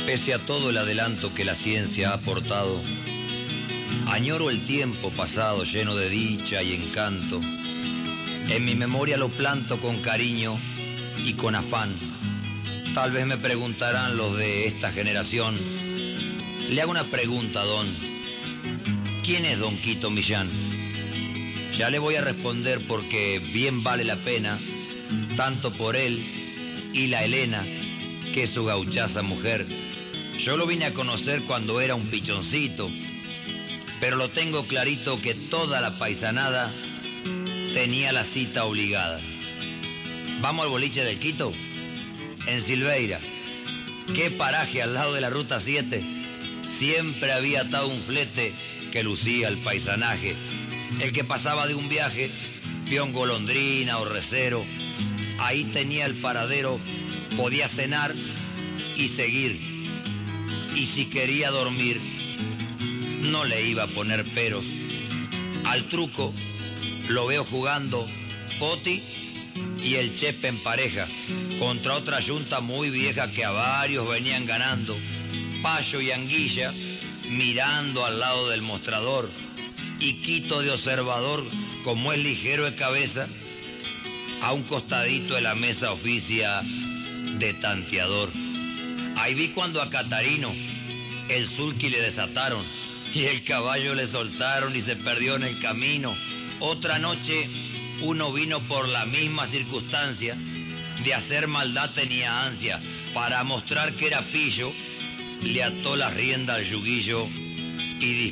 Pese a todo el adelanto que la ciencia ha aportado, añoro el tiempo pasado lleno de dicha y encanto. En mi memoria lo planto con cariño y con afán. Tal vez me preguntarán los de esta generación. Le hago una pregunta, don. ¿Quién es don Quito Millán? Ya le voy a responder porque bien vale la pena, tanto por él y la Elena, que es su gauchaza mujer. Yo lo vine a conocer cuando era un pichoncito, pero lo tengo clarito que toda la paisanada tenía la cita obligada. ¿Vamos al boliche del Quito? En Silveira. Qué paraje al lado de la Ruta 7. Siempre había atado un flete que lucía el paisanaje. El que pasaba de un viaje, peón golondrina o recero, ahí tenía el paradero, podía cenar y seguir. Y si quería dormir, no le iba a poner peros. Al truco lo veo jugando Poti y el Chepe en pareja, contra otra yunta muy vieja que a varios venían ganando. Payo y Anguilla mirando al lado del mostrador, y Quito de observador, como es ligero de cabeza, a un costadito de la mesa oficia de tanteador. Ahí vi cuando a Catarino el sulky le desataron y el caballo le soltaron y se perdió en el camino. Otra noche uno vino por la misma circunstancia, de hacer maldad tenía ansia, para mostrar que era pillo, le ató la rienda al yuguillo y